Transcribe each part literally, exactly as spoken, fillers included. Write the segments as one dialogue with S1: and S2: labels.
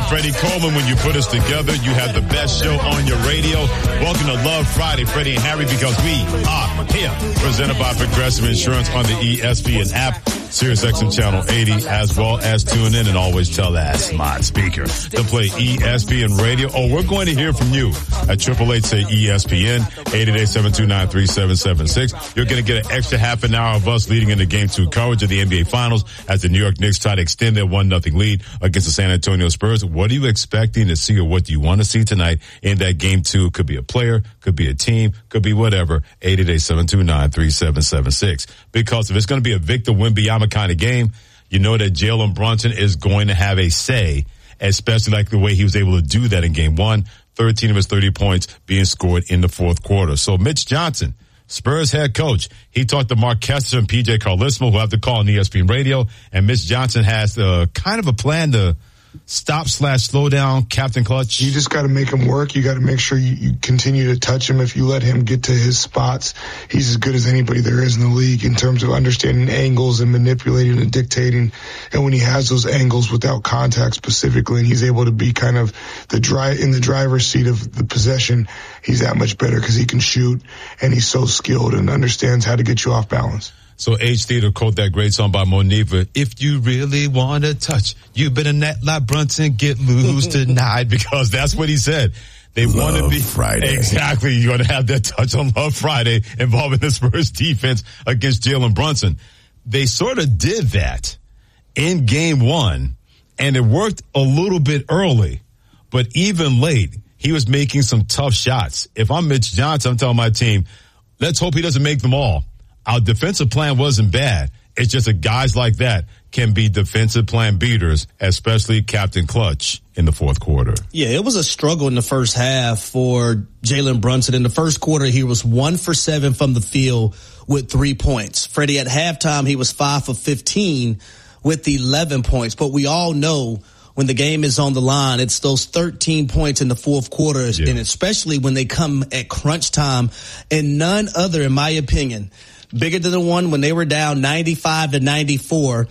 S1: Freddie Coleman. When you put us together, you have the best show on your radio. Welcome to Love Friday, Freddie and Harry, because we are here. Presented by Progressive Insurance on the E S P N app, Sirius X M Channel eighty, as well as tune in and always tell that smart speaker to play E S P N Radio. Oh, we're going to hear from you at triple eight say E S P N, eight eight eight, seven two nine, three seven seven six. You're going to get an extra half an hour of us leading into game two coverage of the N B A Finals as the New York Knicks try to extend their one nothing lead against the San Antonio Spurs. What are you expecting to see, or what do you want to see tonight in that game two? Could be a player, could be a team, could be whatever. eight eight eight, seven two nine, three seven seven six. Because if it's going to be a Victor Wembanyama kind of game, you know that Jalen Brunson is going to have a say, especially like the way he was able to do that in game one. thirteen of his thirty points being scored in the fourth quarter. So Mitch Johnson, Spurs head coach, he talked to Mark Kessler and P J Carlesimo, who have to call on E S P N Radio, and Mitch Johnson has uh, kind of a plan to stop slash slow down Captain Clutch.
S2: You just got to make him work. You got to make sure you, you continue to touch him. If you let him get to his spots, he's as good as anybody there is in the league in terms of understanding angles and manipulating and dictating. And when he has those angles without contact specifically, and he's able to be kind of the dri- in the driver's seat of the possession, he's that much better because he can shoot and he's so skilled and understands how to get you off balance.
S1: So H. Theater quote that great song by Monifa. If you really want to touch, you better not let Brunson get loose tonight, because that's what he said. They want to be
S3: Friday.
S1: Exactly. You're going to have that touch on Love Friday involving the Spurs defense against Jalen Brunson. They sort of did that in game one, and it worked a little bit early, but even late, he was making some tough shots. If I'm Mitch Johnson, I'm telling my team, let's hope he doesn't make them all. Our defensive plan wasn't bad. It's just that guys like that can be defensive plan beaters, especially Captain Clutch in the fourth quarter.
S4: Yeah, it was a struggle in the first half for Jalen Brunson. In the first quarter, he was one for seven from the field with three points. Freddie, at halftime, he was five for fifteen with eleven points. But we all know when the game is on the line, it's those thirteen points in the fourth quarter, yeah. And especially when they come at crunch time. And none other, in my opinion, bigger than the one when they were down ninety-five to ninety-four.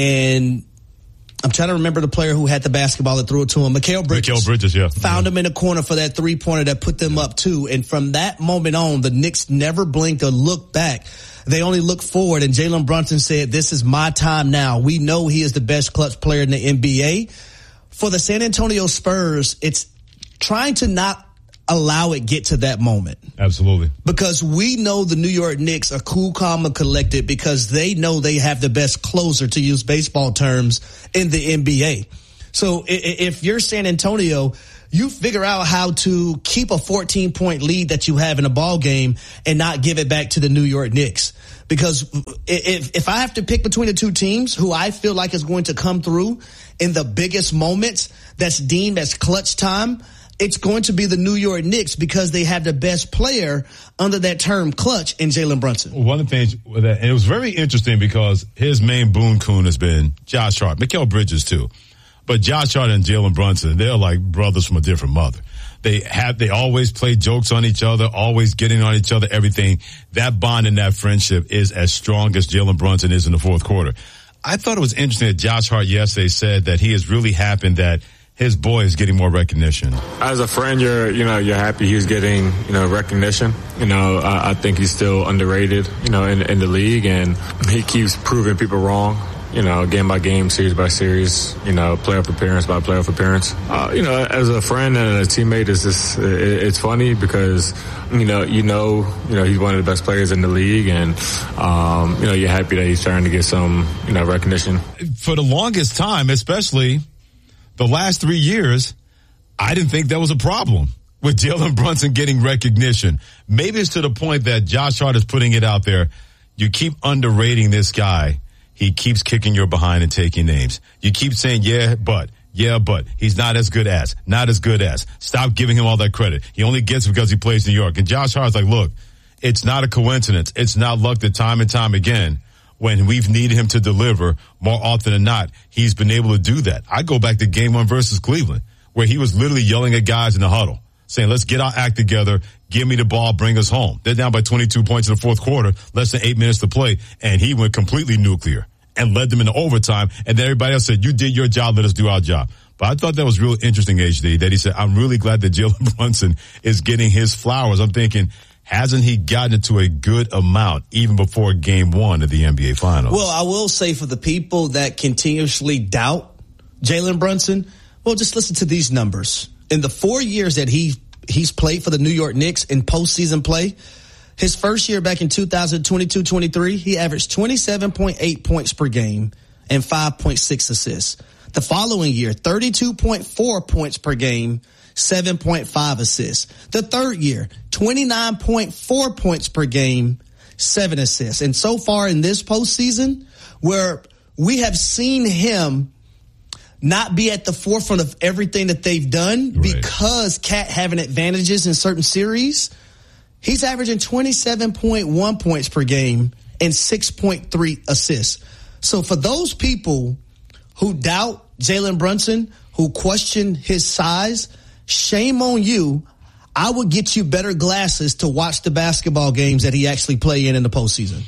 S4: And I'm trying to remember the player who had the basketball that threw it to him. Mikal Bridges.
S1: Mikal Bridges, yeah.
S4: Found
S1: yeah.
S4: him in the corner for that three-pointer that put them up two. And from that moment on, the Knicks never blinked or looked back. They only looked forward. And Jalen Brunson said, this is my time now. We know he is the best clutch player in the N B A. For the San Antonio Spurs, it's trying to not allow it get to that moment.
S1: Absolutely.
S4: Because we know the New York Knicks are cool, calm, and collected because they know they have the best closer, to use baseball terms, in the N B A. So if you're San Antonio, you figure out how to keep a fourteen-point lead that you have in a ball game and not give it back to the New York Knicks. Because if if I have to pick between the two teams who I feel like is going to come through in the biggest moments that's deemed as clutch time, it's going to be the New York Knicks because they have the best player under that term clutch in Jalen Brunson.
S1: One of the things with that, and it was very interesting because his main boon coon has been Josh Hart, Mikal Bridges too. But Josh Hart and Jalen Brunson, they're like brothers from a different mother. They have, they always play jokes on each other, always getting on each other, everything. That bond and that friendship is as strong as Jalen Brunson is in the fourth quarter. I thought it was interesting that Josh Hart yesterday said that he is really happy that his boy is getting more recognition.
S5: As a friend, you're, you know, you're happy he's getting, you know, recognition. You know, I, I think he's still underrated, you know, in, in the league, and he keeps proving people wrong. You know, game by game, series by series, you know, playoff appearance by playoff appearance. Uh, you know, as a friend and a teammate, it's just, it, it's funny because, you know, you know, you know, he's one of the best players in the league, and, um, you know, you're happy that he's trying to get some, you know, recognition.
S1: For the longest time, especially the last three years, I didn't think that was a problem with Jalen Brunson getting recognition. Maybe it's to the point that Josh Hart is putting it out there. You keep underrating this guy. He keeps kicking your behind and taking names. You keep saying, yeah, but, yeah, but he's not as good as, not as good as. Stop giving him all that credit. He only gets it because he plays New York. And Josh Hart's like, look, it's not a coincidence. It's not luck that time and time again, when we've needed him to deliver more often than not, he's been able to do that. I go back to game one versus Cleveland, where he was literally yelling at guys in the huddle, saying, let's get our act together, give me the ball, bring us home. They're down by twenty-two points in the fourth quarter, less than eight minutes to play, and he went completely nuclear and led them into overtime, and then everybody else said, you did your job, let us do our job. But I thought that was real interesting, H D, that he said, I'm really glad that Jalen Brunson is getting his flowers. I'm thinking, hasn't he gotten it to a good amount even before game one of the N B A Finals?
S4: Well, I will say for the people that continuously doubt Jalen Brunson, well, just listen to these numbers. In the four years that he he's played for the New York Knicks in postseason play, his first year back in two thousand twenty-two twenty-three, he averaged twenty-seven point eight points per game and five point six assists. The following year, thirty-two point four points per game, seven point five assists. The third year, twenty-nine point four points per game, seven assists. And so far in this postseason, where we have seen him not be at the forefront of everything that they've done right. because Cat having advantages in certain series, he's averaging twenty-seven point one points per game and six point three assists. So for those people who doubt Jalen Brunson, who question his size, shame on you. I would get you better glasses to watch the basketball games that he actually play in in the postseason.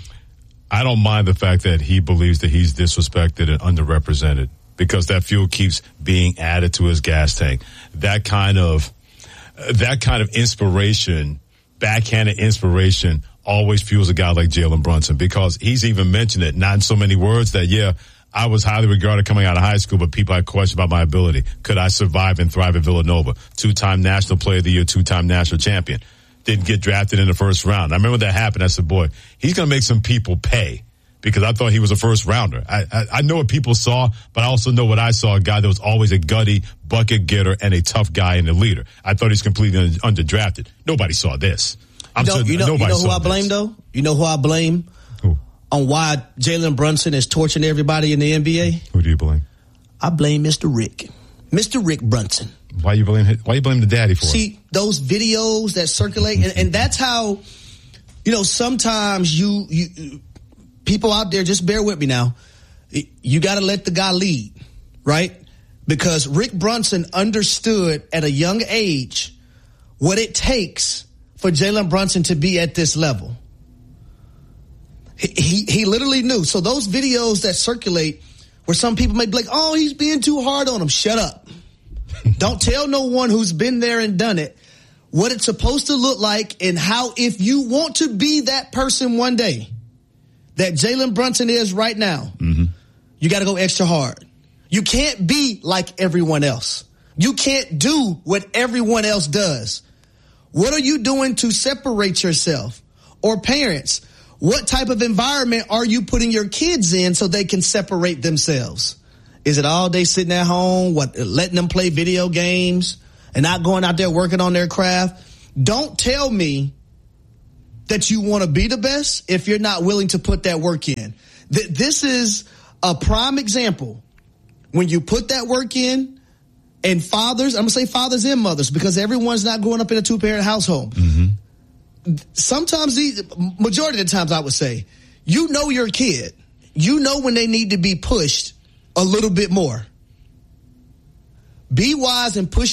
S1: I don't mind the fact that he believes that he's disrespected and underrepresented because that fuel keeps being added to his gas tank. That kind of, that kind of inspiration, backhanded inspiration, always fuels a guy like Jalen Brunson because he's even mentioned it, not in so many words that, yeah, I was highly regarded coming out of high school, but people had questions about my ability. Could I survive and thrive at Villanova? Two-time National Player of the Year, two-time national champion. Didn't get drafted in the first round. I remember that happened. I said, boy, he's going to make some people pay because I thought he was a first rounder. I, I, I know what people saw, but I also know what I saw, a guy that was always a gutty bucket getter and a tough guy and a leader. I thought he's completely underdrafted. Nobody saw this. I'm
S4: you know,
S1: sure
S4: you know,
S1: nobody
S4: you know who
S1: saw
S4: I blame,
S1: this.
S4: though? You know who I blame?
S1: Who?
S4: On why Jalen Brunson is torching everybody in the N B A?
S1: Who do you blame?
S4: I blame Mister Rick. Mister Rick Brunson.
S1: Why you blame Why you blame the daddy for
S4: See,
S1: it?
S4: those videos that circulate, and, and that's how, you know, sometimes you, you, people out there, just bear with me now. You got to let the guy lead, right? Because Rick Brunson understood at a young age what it takes for Jalen Brunson to be at this level. He, he literally knew. So those videos that circulate where some people may be like, oh, he's being too hard on him. Shut up. Don't tell no one who's been there and done it what it's supposed to look like and how, if you want to be that person one day that Jalen Brunson is right now, mm-hmm. you got to go extra hard. You can't be like everyone else. You can't do what everyone else does. What are you doing to separate yourself? Or parents, what type of environment are you putting your kids in so they can separate themselves? Is it all day sitting at home, what, letting them play video games and not going out there working on their craft? Don't tell me that you want to be the best if you're not willing to put that work in. Th- this is a prime example. When you put that work in, and fathers, I'm going to say fathers and mothers because everyone's not growing up in a two-parent household. Mm-hmm. Sometimes, the majority of the times I would say, you know your kid. You know when they need to be pushed a little bit more. Be wise and push